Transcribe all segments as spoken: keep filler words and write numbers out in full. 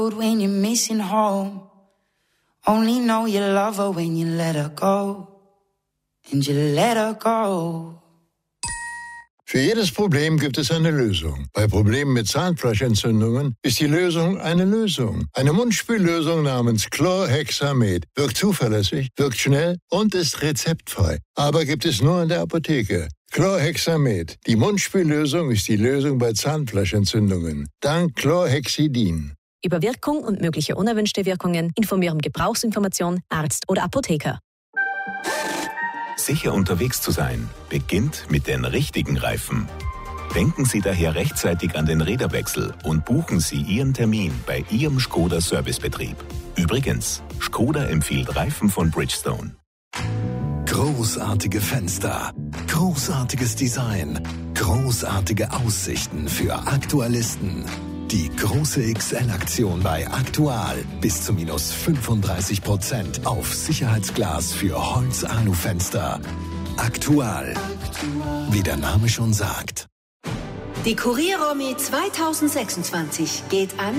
When you're missing home, only know you love her when you let her go, and you let her go. Für jedes Problem gibt es eine Lösung. Bei Problemen mit Zahnfleischentzündungen ist die Lösung eine Lösung. Eine Mundspüllösung namens Chlorhexamed wirkt zuverlässig, wirkt schnell und ist rezeptfrei. Aber gibt es nur in der Apotheke. Chlorhexamed. Die Mundspüllösung ist die Lösung bei Zahnfleischentzündungen. Dank Chlorhexidin. Über Wirkung und mögliche unerwünschte Wirkungen informieren Gebrauchsinformation, Arzt oder Apotheker. Sicher unterwegs zu sein, beginnt mit den richtigen Reifen. Denken Sie daher rechtzeitig an den Räderwechsel und buchen Sie Ihren Termin bei Ihrem Skoda Servicebetrieb. Übrigens, Skoda empfiehlt Reifen von Bridgestone. Großartige Fenster, großartiges Design, großartige Aussichten für Aktualisten. Die große X L-Aktion bei Aktual. Bis zu minus fünfunddreißig Prozent auf Sicherheitsglas für Holz-Alu-Fenster. Aktual. Wie der Name schon sagt. Die Kurier-Romy zweitausendsechsundzwanzig geht an.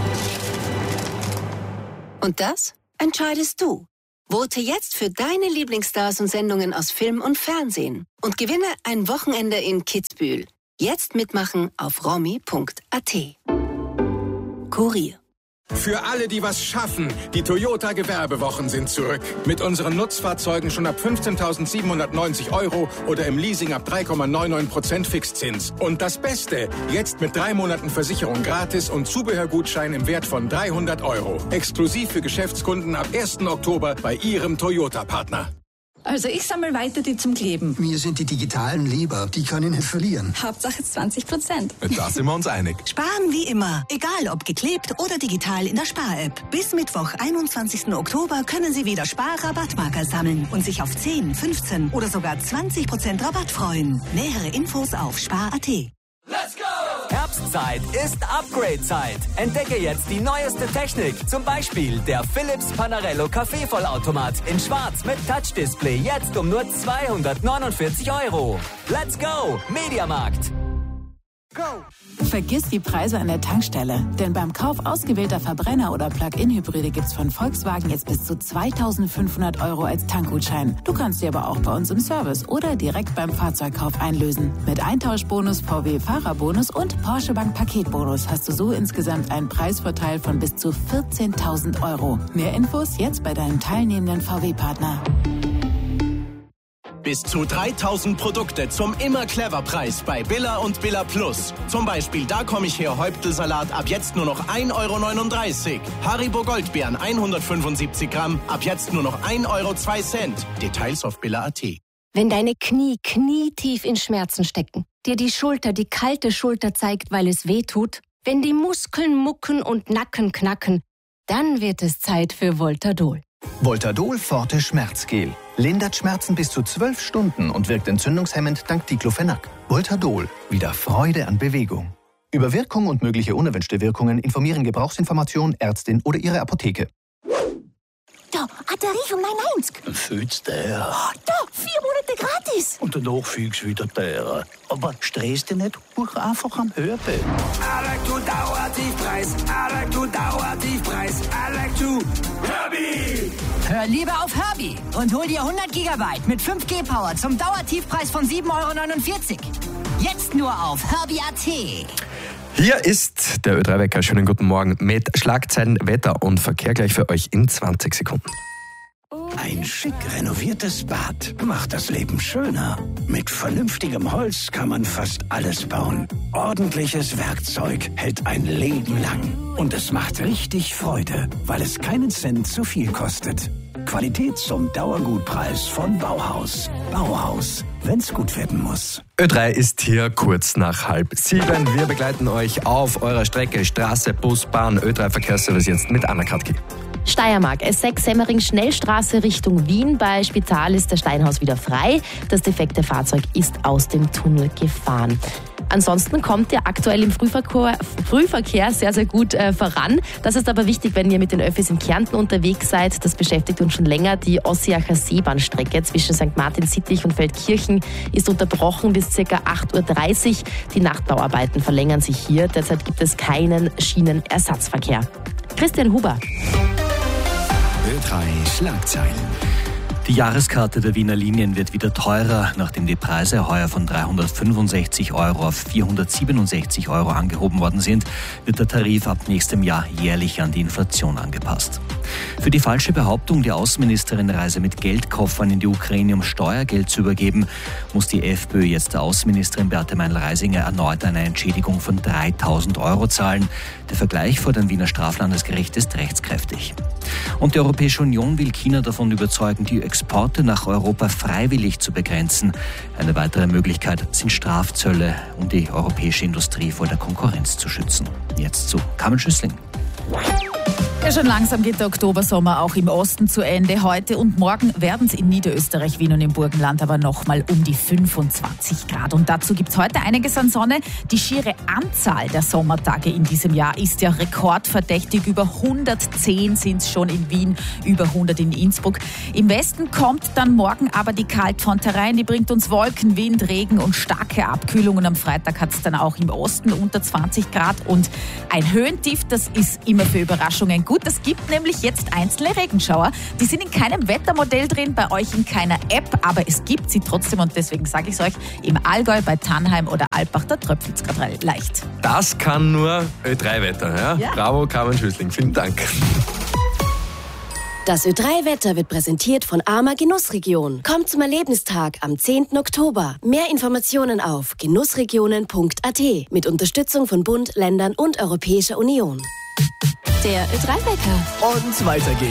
Und das entscheidest du. Vote jetzt für deine Lieblingsstars und Sendungen aus Film und Fernsehen. Und gewinne ein Wochenende in Kitzbühel. Jetzt mitmachen auf romy punkt a t. Kurier. Für alle, die was schaffen, die Toyota Gewerbewochen sind zurück. Mit unseren Nutzfahrzeugen schon ab fünfzehntausendsiebenhundertneunzig Euro oder im Leasing ab drei Komma neunundneunzig Prozent Fixzins. Und das Beste, jetzt mit drei Monaten Versicherung gratis und Zubehörgutschein im Wert von dreihundert Euro. Exklusiv für Geschäftskunden ab ersten Oktober bei Ihrem Toyota-Partner. Also ich sammle weiter die zum Kleben. Mir sind die digitalen lieber, die kann ich nicht verlieren. Hauptsache zwanzig Prozent. Da sind wir uns einig. Sparen wie immer, egal ob geklebt oder digital in der Spar-App. Bis Mittwoch, einundzwanzigsten Oktober können Sie wieder Spar-Rabattmarker sammeln und sich auf zehn, fünfzehn oder sogar zwanzig Prozent Rabatt freuen. Nähere Infos auf spar punkt a t. Let's go! Herbstzeit ist Upgrade-Zeit. Entdecke jetzt die neueste Technik. Zum Beispiel der Philips Panarello Kaffeevollautomat in Schwarz mit Touch-Display. Jetzt um nur zweihundertneunundvierzig Euro. Let's go! Mediamarkt. Go! Vergiss die Preise an der Tankstelle, denn beim Kauf ausgewählter Verbrenner- oder Plug-in-Hybride gibt's von Volkswagen jetzt bis zu zweitausendfünfhundert Euro als Tankgutschein. Du kannst sie aber auch bei uns im Service oder direkt beim Fahrzeugkauf einlösen. Mit Eintauschbonus, V W-Fahrerbonus und Porsche Bank Paketbonus hast du so insgesamt einen Preisvorteil von bis zu vierzehntausend Euro. Mehr Infos jetzt bei deinem teilnehmenden V W-Partner. Bis zu dreitausend Produkte zum Immer-Clever-Preis bei Billa und Billa Plus. Zum Beispiel Da komm ich her Häuptelsalat ab jetzt nur noch ein Euro neununddreißig. Haribo Goldbeeren hundertfünfundsiebzig Gramm ab jetzt nur noch ein Euro zwei Cent. Details auf billa punkt a t. Wenn deine Knie knietief in Schmerzen stecken, dir die Schulter die kalte Schulter zeigt, weil es weh tut, wenn die Muskeln mucken und Nacken knacken, dann wird es Zeit für Voltadol. Voltadol Forte Schmerzgel. Lindert Schmerzen bis zu zwölf Stunden und wirkt entzündungshemmend dank Diclofenac. Voltadol. Wieder Freude an Bewegung. Über Wirkung und mögliche unerwünschte Wirkungen informieren Gebrauchsinformation, Ärztin oder Ihre Apotheke. Da, eine Tarifung neun neunzig. Fühlst du der? Oh, da, vier Monate gratis. Und danach fühlst du wieder der. Aber stress dich nicht, buch einfach am Hörbild. I like to Dauertiefpreis, I like to Dauertiefpreis, I like to Herbie. Hör lieber auf Herbie und hol dir hundert Gigabyte mit fünf G Power zum Dauertiefpreis von sieben Euro neunundvierzig. Jetzt nur auf Herbie punkt a t. Hier ist der Ö drei Wecker. Schönen guten Morgen mit Schlagzeilen, Wetter und Verkehr gleich für euch in zwanzig Sekunden. Ein schick renoviertes Bad macht das Leben schöner. Mit vernünftigem Holz kann man fast alles bauen. Ordentliches Werkzeug hält ein Leben lang. Und es macht richtig Freude, weil es keinen Cent zu viel kostet. Qualität zum Dauergutpreis von Bauhaus. Bauhaus, wenn's gut werden muss. Ö drei ist hier kurz nach halb sieben. Wir begleiten euch auf eurer Strecke Straße, Bus, Bahn. Ö drei Verkehrsservice jetzt mit Anna Katki. Steiermark, S sechs Semmering Schnellstraße Richtung Wien. Bei Spital ist der Steinhaus wieder frei. Das defekte Fahrzeug ist aus dem Tunnel gefahren. Ansonsten kommt ihr aktuell im Frühverkehr, Frühverkehr sehr, sehr gut äh, voran. Das ist aber wichtig, wenn ihr mit den Öffis in Kärnten unterwegs seid. Das beschäftigt uns schon länger. Die Ossiacher Seebahnstrecke zwischen Sankt Martin-Sittlich und Feldkirchen ist unterbrochen bis ca. acht Uhr dreißig. Die Nachtbauarbeiten verlängern sich hier. Derzeit gibt es keinen Schienenersatzverkehr. Christian Huber. Ö drei Schlagzeilen. Die Jahreskarte der Wiener Linien wird wieder teurer. Nachdem die Preise heuer von dreihundertfünfundsechzig Euro auf vierhundertsiebenundsechzig Euro angehoben worden sind, wird der Tarif ab nächstem Jahr jährlich an die Inflation angepasst. Für die falsche Behauptung, die Außenministerin reise mit Geldkoffern in die Ukraine, um Steuergeld zu übergeben, muss die FPÖ jetzt der Außenministerin Beate Meindl-Reisinger erneut eine Entschädigung von dreitausend Euro zahlen. Der Vergleich vor dem Wiener Straflandesgericht ist rechtskräftig. Und die Europäische Union will China davon überzeugen, die Exporte nach Europa freiwillig zu begrenzen. Eine weitere Möglichkeit sind Strafzölle, um die europäische Industrie vor der Konkurrenz zu schützen. Jetzt zu Carmen Schüssling. Ja, schon langsam geht der Oktobersommer auch im Osten zu Ende. Heute und morgen werden es in Niederösterreich, Wien und im Burgenland aber nochmal um die fünfundzwanzig Grad. Und dazu gibt es heute einiges an Sonne. Die schiere Anzahl der Sommertage in diesem Jahr ist ja rekordverdächtig. Über hundertzehn sind es schon in Wien, über hundert in Innsbruck. Im Westen kommt dann morgen aber die Kaltfront herein. Die bringt uns Wolken, Wind, Regen und starke Abkühlung. Und am Freitag hat es dann auch im Osten unter zwanzig Grad. Und ein Höhentief, das ist immer für Überraschungen gut. Es gibt nämlich jetzt einzelne Regenschauer. Die sind in keinem Wettermodell drin, bei euch in keiner App, aber es gibt sie trotzdem und deswegen sage ich es euch, im Allgäu, bei Tannheim oder Alpbach, da tröpfelt es gerade leicht. Das kann nur Ö drei Wetter. Ja? Ja. Bravo, Carmen Schüssling. Vielen Dank. Das Ö drei Wetter wird präsentiert von Arma Genussregion. Kommt zum Erlebnistag am zehnten Oktober. Mehr Informationen auf genussregionen punkt a t mit Unterstützung von Bund, Ländern und Europäischer Union. Der Ö drei Wecker. Und weiter geht's.